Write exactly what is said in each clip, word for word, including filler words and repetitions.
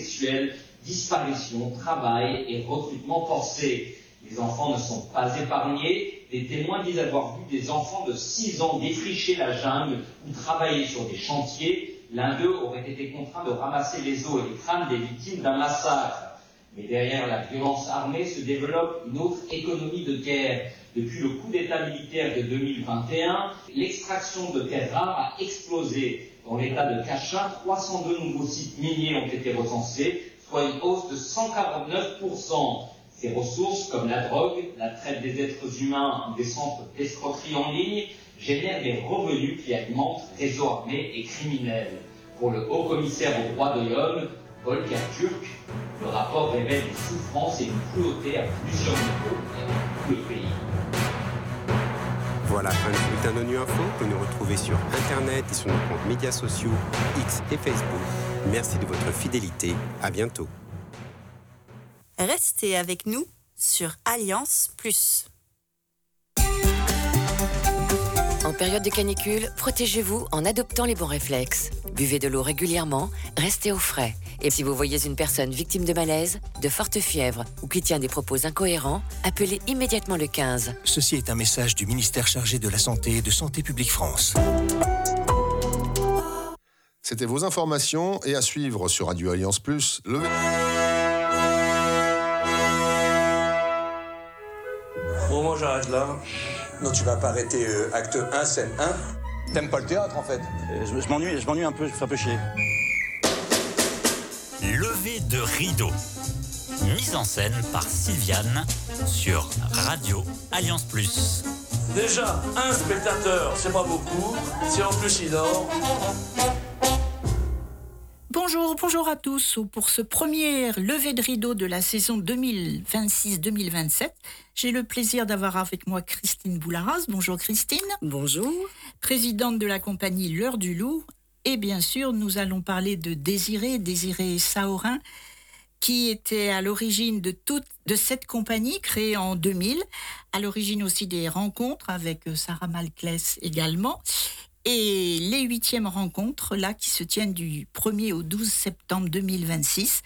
sexuels, disparitions, travail et recrutement forcé. Les enfants ne sont pas épargnés. Des témoins disent avoir vu des enfants de six ans défricher la jungle ou travailler sur des chantiers. L'un d'eux aurait été contraint de ramasser les os et les crânes des victimes d'un massacre. Mais derrière la violence armée se développe une autre économie de guerre. Depuis le coup d'État militaire de deux mille vingt et un, l'extraction de terres rares a explosé. Dans l'état de Cachin, trois cent deux nouveaux sites miniers ont été recensés, soit une hausse de cent quarante-neuf pour cent. Ces ressources, comme la drogue, la traite des êtres humains ou des centres d'escroquerie en ligne, génèrent des revenus qui alimentent réseaux armés et criminels. Pour le haut-commissaire aux droits de l'homme, Volker Türk, le rapport révèle des souffrances et une cruauté à plusieurs niveaux et dans tout le pays. Voilà, fin du bulletin d'ONU Info que nous retrouvez sur Internet et sur nos comptes médias sociaux, X et Facebook. Merci de votre fidélité. À bientôt. Restez avec nous sur Alliance Plus. En période de canicule, protégez-vous en adoptant les bons réflexes. Buvez de l'eau régulièrement, restez au frais. Et si vous voyez une personne victime de malaise, de forte fièvre ou qui tient des propos incohérents, appelez immédiatement le quinze. Ceci est un message du ministère chargé de la Santé et de Santé publique France. C'était vos informations et à suivre sur Radio Alliance Plus. Le... Bon, moi j'arrête là. Non, tu vas pas arrêter euh, acte un, scène un. T'aimes pas le théâtre en fait? euh, Je, je m'ennuie, je m'ennuie un peu, je me fais un peu chier. Levé de rideau. Mise en scène par Sylviane sur Radio Alliance Plus. Déjà, un spectateur, c'est pas beaucoup. Si en plus il dort. Bonjour, bonjour à tous. Pour ce premier lever de rideau de la saison deux mille vingt-six deux mille vingt-sept, j'ai le plaisir d'avoir avec moi Christine Boularas. Bonjour Christine. Bonjour. Présidente de la compagnie L'Heure du Loup. Et bien sûr, nous allons parler de Désiré, Désiré Saorin, qui était à l'origine de toute de cette compagnie créée en deux mille, à l'origine aussi des rencontres avec Sarah Malklès également. Et les huitièmes rencontres, là, qui se tiennent du premier au douze septembre deux mille vingt-six,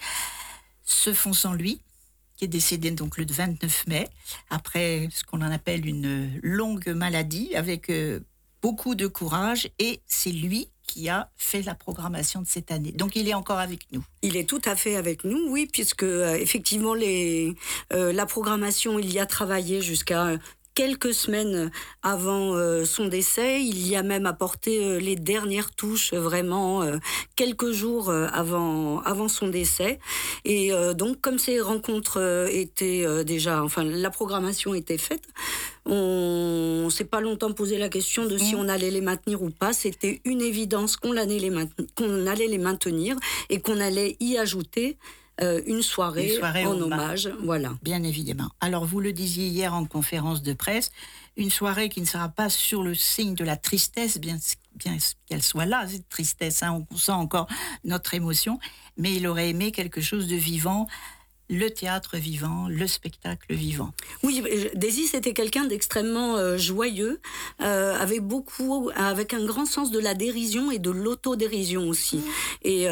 se font sans lui, qui est décédé donc le vingt-neuf mai, après ce qu'on en appelle une longue maladie, avec euh, beaucoup de courage, et c'est lui qui a fait la programmation de cette année. Donc il est encore avec nous. Il est tout à fait avec nous, oui, puisque euh, effectivement les, euh, la programmation, il y a travaillé jusqu'à quelques semaines avant euh, son décès. Il y a même apporté euh, les dernières touches, euh, vraiment euh, quelques jours euh, avant, avant son décès. Et euh, donc, comme ces rencontres euh, étaient euh, déjà, enfin, la programmation était faite, on ne s'est pas longtemps posé la question de si on allait les maintenir ou pas. C'était une évidence qu'on allait les maintenir, qu'on allait les maintenir et qu'on allait y ajouter Euh, une soirée, une soirée en hommage, voilà. Bien évidemment. Alors, vous le disiez hier en conférence de presse, une soirée qui ne sera pas sur le signe de la tristesse, bien, bien qu'elle soit là, cette tristesse, hein, on sent encore notre émotion, mais il aurait aimé quelque chose de vivant, le théâtre vivant, le spectacle vivant. Oui, Daisy, c'était quelqu'un d'extrêmement euh, joyeux, euh, avec beaucoup, avec un grand sens de la dérision et de l'autodérision aussi. Mmh. Et,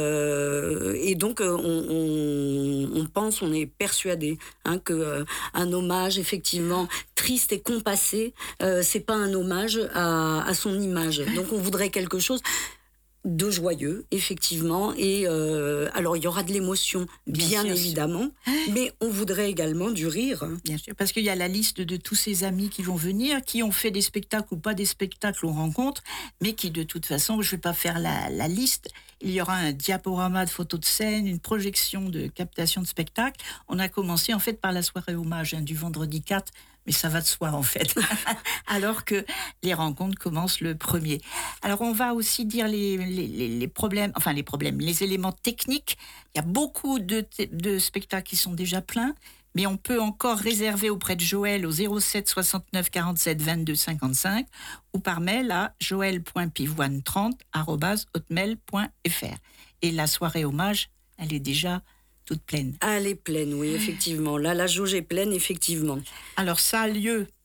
euh, et donc, on, on, on pense, on est persuadé hein, que euh, un hommage, effectivement, triste et compassé, euh, c'est pas un hommage à, à son image. Donc, on voudrait quelque chose de joyeux, effectivement, et euh, alors il y aura de l'émotion, bien, bien sûr, évidemment, sûr. Mais on voudrait également du rire. Bien sûr, parce qu'il y a la liste de tous ces amis qui vont venir, qui ont fait des spectacles ou pas des spectacles, on rencontre, mais qui de toute façon, je ne vais pas faire la, la liste, il y aura un diaporama de photos de scène, une projection de captation de spectacle. On a commencé en fait par la soirée hommage hein, du vendredi quatre, mais ça va de soi en fait, alors que les rencontres commencent le premier. Alors on va aussi dire les, les, les problèmes, enfin les problèmes, les éléments techniques. Il y a beaucoup de, de spectacles qui sont déjà pleins, mais on peut encore réserver auprès de Joël au zéro sept soixante-neuf quarante-sept vingt-deux cinquante-cinq ou par mail à joël point pivoine trente arobase hotmail point fr. Et la soirée hommage, elle est déjà toute pleine. Elle est pleine, oui, effectivement. Là, la jauge est pleine, effectivement. Alors, ça a lieu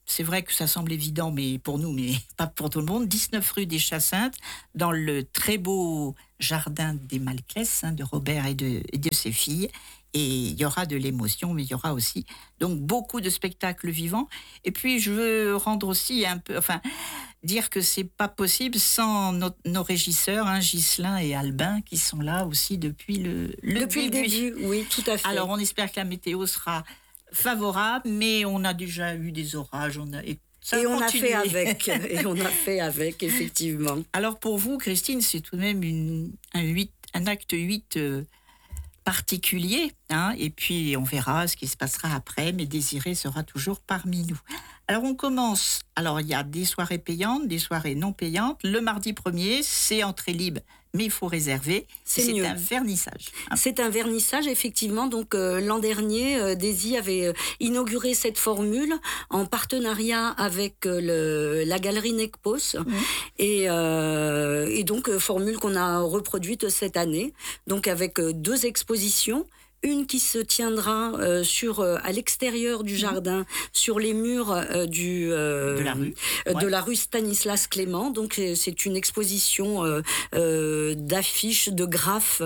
c'est vrai que ça semble évident, mais pour nous, mais pas pour tout le monde. dix-neuf rue des Chassaintes, dans le très beau jardin des Malclès, hein, de Robert et de, et de ses filles. Et il y aura de l'émotion, mais il y aura aussi donc beaucoup de spectacles vivants. Et puis je veux rendre aussi un peu, enfin, dire que c'est pas possible sans nos, nos régisseurs, hein, Ghislain et Albin, qui sont là aussi depuis le, le depuis début. le début. Oui, tout à fait. Alors on espère que la météo sera favorable, mais on a déjà eu des orages, on a. Et Ça et a on continué. a fait avec, et on a fait avec, effectivement. Alors pour vous, Christine, c'est tout de même une, un, huit, un acte huit euh, particulier, hein, et puis on verra ce qui se passera après, mais Désiré sera toujours parmi nous. Alors on commence, alors il y a des soirées payantes, des soirées non payantes. Le mardi premier, c'est entrée libre, mais il faut réserver. C'est, c'est mieux. un vernissage. C'est un vernissage, effectivement. Donc euh, l'an dernier, euh, Daisy avait euh, inauguré cette formule en partenariat avec euh, le, la galerie Necpos. Mmh. Et, euh, et donc, euh, formule qu'on a reproduite cette année. Donc avec euh, deux expositions. Une qui se tiendra euh, sur, euh, à l'extérieur du jardin, mmh. sur les murs euh, du, euh, de, la rue. Euh, ouais. de la rue Stanislas Clément. Donc c'est une exposition euh, euh, d'affiches, de graphes,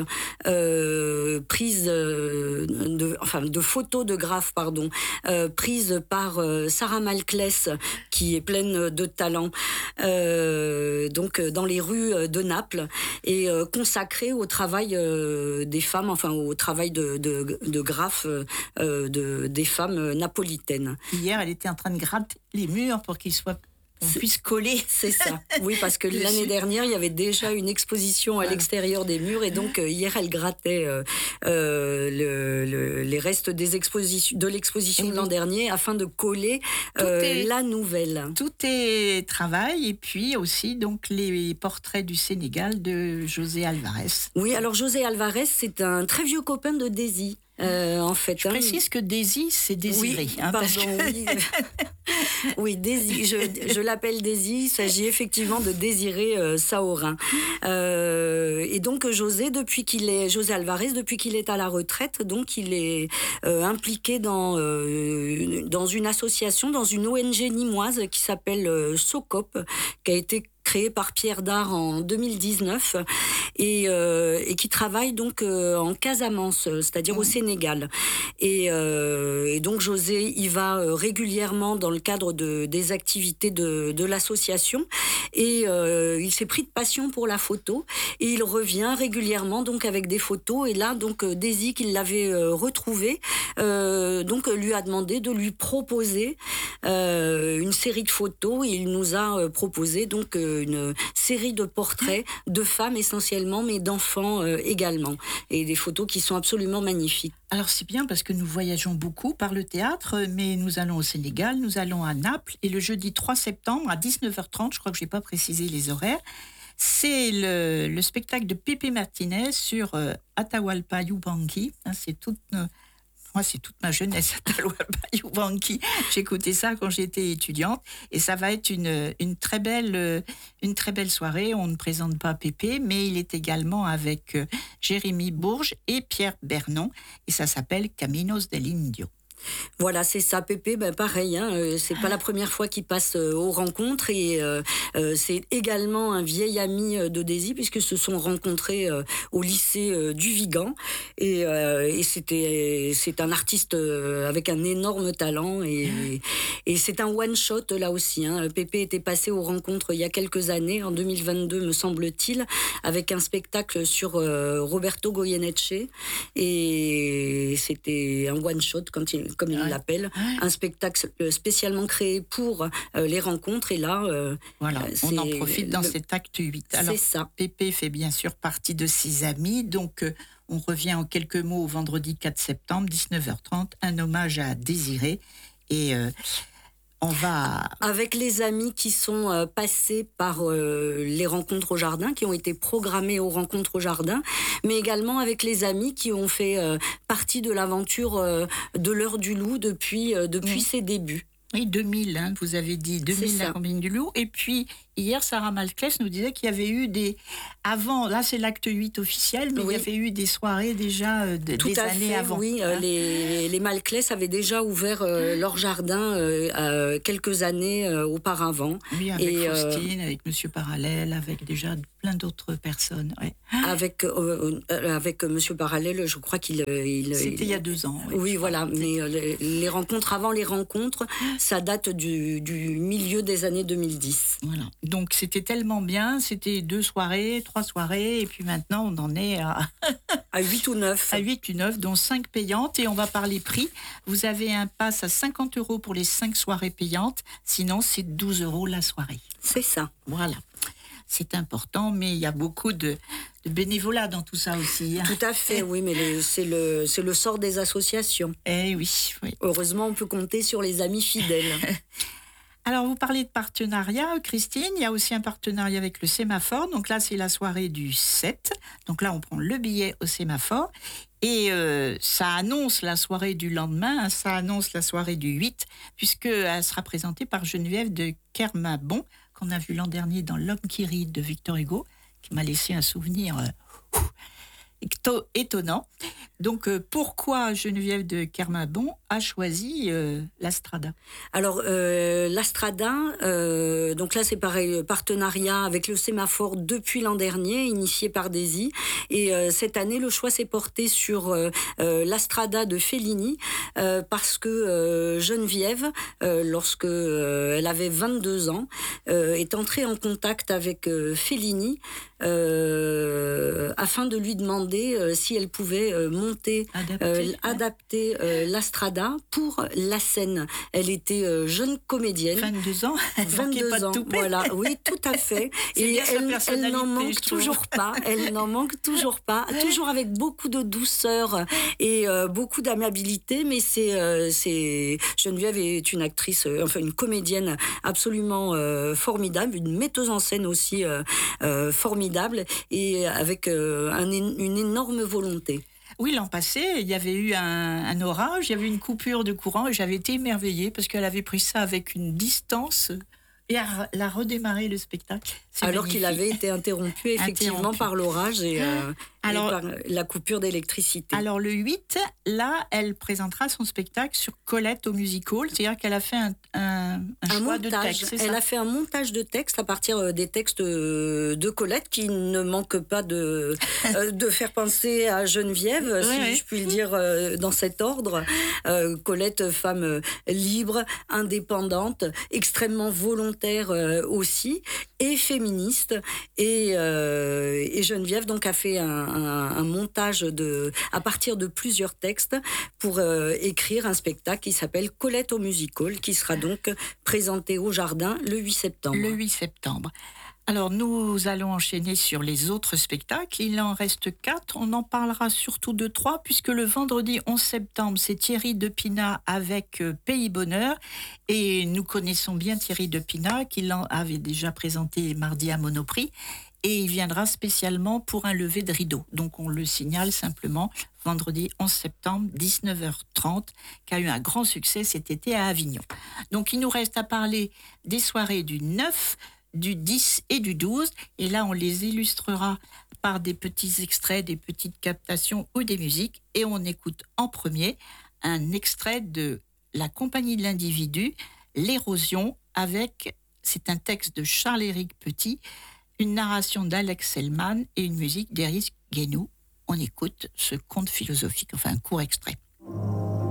euh, prises, euh, de, enfin de photos de graphes, pardon, euh, prises par euh, Sarah Malclès, qui est pleine de talent, euh, donc dans les rues de Naples, et euh, consacrée au travail euh, des femmes, enfin au travail de De, de graphes euh, de, des femmes napolitaines. Hier, elle était en train de gratter les murs pour qu'ils soient on puisse coller. C'est ça. Oui, parce que l'année dernière, il y avait déjà une exposition à voilà. l'extérieur des murs, et donc euh, hier, elle grattait euh, euh, le, le, les restes des expositions, de l'exposition et de l'an oui. dernier, afin de coller euh, est, la nouvelle. Tout est travail, et puis aussi donc les portraits du Sénégal de José Alvarez. Oui, alors José Alvarez, c'est un très vieux copain de Daisy. Euh, en fait, je hein, précise que Daisy, c'est Désiré. Oui, hein, pardon, parce que... oui. oui, Daisy, je, je l'appelle Daisy. Il s'agit effectivement de Désiré euh, Saorin. Euh, et donc José, depuis qu'il est José Alvarez, depuis qu'il est à la retraite, donc il est euh, impliqué dans euh, dans une association, dans une O N G nîmoise qui s'appelle euh, SOCOP, qui a été créé par Pierre Dard en deux mille dix-neuf et, euh, et qui travaille donc euh, en Casamance, c'est-à-dire mmh. au Sénégal. Et, euh, et donc José y va euh, régulièrement dans le cadre de, des activités de, de l'association, et euh, il s'est pris de passion pour la photo, et il revient régulièrement donc avec des photos. Et là donc Daisy, qui l'avait euh, retrouvé, euh, donc lui a demandé de lui proposer euh, une série de photos, et il nous a euh, proposé donc euh, une série de portraits de femmes essentiellement, mais d'enfants euh, également, et des photos qui sont absolument magnifiques. Alors c'est bien, parce que nous voyageons beaucoup par le théâtre, mais nous allons au Sénégal, nous allons à Naples, et le jeudi trois septembre à dix-neuf heures trente, je crois que je n'ai pas précisé les horaires, c'est le, le spectacle de Pepe Martinez sur euh, Atahualpa Yupanqui, hein, c'est toute... Euh, Moi, c'est toute ma jeunesse, Atahualpa Yupanqui. J'écoutais ça quand j'étais étudiante, et ça va être une, une, très belle, une très belle soirée. On ne présente pas Pépé, mais il est également avec Jérémy Bourges et Pierre Bernon, et ça s'appelle Caminos del Indio. Voilà, c'est ça, Pépé, ben pareil, hein, euh, c'est pas la première fois qu'il passe euh, aux rencontres, et euh, euh, c'est également un vieil ami de Daisy, puisqu'ils se sont rencontrés euh, au lycée euh, du Vigan, et, euh, et c'était, c'est un artiste euh, avec un énorme talent, et, et c'est un one-shot là aussi, hein. Pépé était passé aux rencontres il y a quelques années, en deux mille vingt-deux me semble-t-il, avec un spectacle sur euh, Roberto Goyeneche, et c'était un one-shot, quand il comme il ouais. l'appelle, ouais. un spectacle spécialement créé pour euh, les rencontres. Et là, euh, voilà, on en profite dans le... cet acte huit. Alors, c'est ça. Pépé fait bien sûr partie de ses amis, donc euh, on revient en quelques mots au vendredi quatre septembre, dix-neuf heures trente, un hommage à Désiré, et euh, on va... Avec les amis qui sont euh, passés par euh, les rencontres au jardin, qui ont été programmés aux rencontres au jardin, mais également avec les amis qui ont fait euh, partie de l'aventure euh, de l'heure du loup depuis, euh, depuis mmh. ses débuts. Oui, deux mille, hein, vous avez dit, deux mille la Compagnie du Loup. Et puis, hier, Sarah Malclès nous disait qu'il y avait eu des... Avant, là c'est l'acte huit officiel, mais oui. il y avait eu des soirées déjà euh, de, Tout des à années fait, avant. Oui, euh, les, les Malclès avaient déjà ouvert euh, leur jardin euh, euh, quelques années euh, auparavant. Oui, avec et, Faustine, euh, avec Monsieur Parallèle, avec déjà plein d'autres personnes. Ouais. Avec, euh, euh, avec Monsieur Parallèle, je crois qu'il... Il, C'était il, il y a deux ans. Oui, oui voilà, mais euh, les, les rencontres avant les rencontres, ça date du, du milieu des années deux mille dix. Voilà. Donc c'était tellement bien, c'était deux soirées, trois soirées, et puis maintenant on en est à... à huit ou neuf. À huit ou neuf, dont cinq payantes, et on va parler prix. Vous avez un pass à cinquante euros pour les cinq soirées payantes, sinon c'est douze euros la soirée. C'est ça. Voilà. C'est important, mais il y a beaucoup de, de bénévolat dans tout ça aussi. Tout à fait, oui, mais les, c'est, le, c'est le sort des associations. Eh oui, oui. Heureusement, on peut compter sur les amis fidèles. Alors, vous parlez de partenariat, Christine. Il y a aussi un partenariat avec le Sémaphore. Donc là, c'est la soirée du sept. Donc là, on prend le billet au Sémaphore. Et euh, ça annonce la soirée du lendemain. Ça annonce la soirée du huit, puisqu'elle sera présentée par Geneviève de Kermabon, qu'on a vu l'an dernier dans L'Homme qui rit de Victor Hugo, qui m'a laissé un souvenir euh, étonnant. Donc, euh, pourquoi Geneviève de Kermabon a choisi euh, l'Astrada ? Alors, euh, l'Astrada, euh, donc là, c'est pareil, partenariat avec le Sémaphore depuis l'an dernier, initié par Daisy. Et euh, cette année, le choix s'est porté sur euh, euh, l'Astrada de Fellini, euh, parce que euh, Geneviève, euh, lorsque euh, elle avait vingt-deux ans, euh, est entrée en contact avec euh, Fellini euh, afin de lui demander euh, si elle pouvait euh, monter, adapter, euh, ouais. adapter euh, l'Astrada pour la scène. Elle était euh, jeune comédienne. vingt-deux ans vingt-deux pas ans, de voilà, oui, tout à fait. Et elle, elle n'en manque toujours pas, elle n'en manque toujours pas, toujours avec beaucoup de douceur et euh, beaucoup d'amabilité, mais c'est, euh, c'est... Geneviève est une actrice, euh, enfin une comédienne absolument euh, formidable, une metteuse en scène aussi euh, euh, formidable et avec euh, un, une énorme volonté. Oui, l'an passé, il y avait eu un, un orage, il y avait une coupure de courant et j'avais été émerveillée parce qu'elle avait pris ça avec une distance et elle a redémarré le spectacle. C'est alors magnifique. Qu'il avait été interrompu effectivement interrompu. par l'orage et, euh, alors, et par la coupure d'électricité. Alors le huit, là, elle présentera son spectacle sur Colette au musical, c'est-à-dire qu'elle a fait un, un, un, un choix montage. de texte. C'est elle ça a fait un montage de texte à partir des textes de Colette qui ne manquent pas de, de faire penser à Geneviève, ouais, si ouais. je puis le dire dans cet ordre. Euh, Colette, femme libre, indépendante, extrêmement volontaire aussi, et féministe. Et, euh, et Geneviève donc a fait un, un, un montage de, à partir de plusieurs textes pour euh, écrire un spectacle qui s'appelle Colette au musical, qui sera donc présenté au Jardin le huit septembre. Le huit septembre. Alors, nous allons enchaîner sur les autres spectacles. Il en reste quatre. On en parlera surtout de trois, puisque le vendredi onze septembre, c'est Thierry Depina avec Pays Bonheur. Et nous connaissons bien Thierry Depina, qui l'avait déjà présenté mardi à Monoprix. Et il viendra spécialement pour un lever de rideau. Donc, on le signale simplement, vendredi onze septembre, dix-neuf heures trente, qui a eu un grand succès cet été à Avignon. Donc, il nous reste à parler des soirées du neuf, du dix et du douze, et là on les illustrera par des petits extraits, des petites captations ou des musiques, et on écoute en premier un extrait de La Compagnie de l'individu, L'érosion, avec, c'est un texte de Charles-Éric Petit, une narration d'Alex Selman et une musique d'Eris Guénou. On écoute ce conte philosophique, enfin un court extrait.